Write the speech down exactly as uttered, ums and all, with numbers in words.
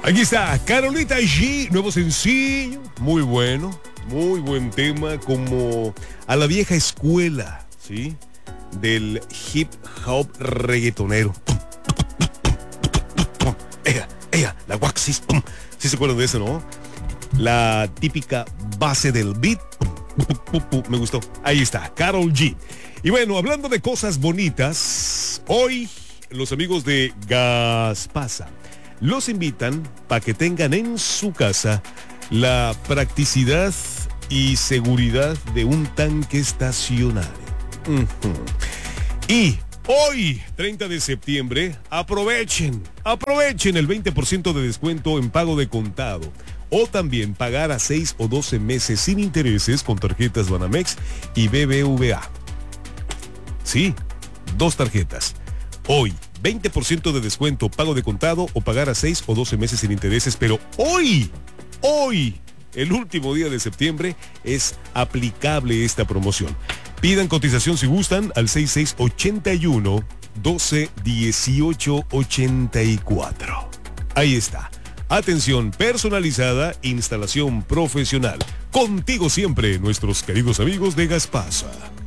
Aquí está, Carolita G, nuevo sencillo, muy bueno, muy buen tema, como a la vieja escuela, ¿sí? Del hip hop reggaetonero. Ella, ella, la Waxis, ¿sí se acuerdan de eso, no? La típica base del beat, me gustó. Ahí está, Karol G. Y bueno, hablando de cosas bonitas, hoy los amigos de Gaspasa los invitan para que tengan en su casa la practicidad y seguridad de un tanque estacionario. Uh-huh. Y hoy, treinta de septiembre, aprovechen, aprovechen el veinte por ciento de descuento en pago de contado. O también pagar a seis o doce meses sin intereses con tarjetas Banamex y B B V A. Sí, dos tarjetas. Hoy, veinte por ciento de descuento, pago de contado o pagar a seis o doce meses sin intereses, pero hoy, hoy, el último día de septiembre, es aplicable esta promoción. Pidan cotización si gustan al seis seis ocho uno, doce, dieciocho, ochenta y cuatro. Ahí está. Atención personalizada, instalación profesional. Contigo siempre, nuestros queridos amigos de Gaspasa.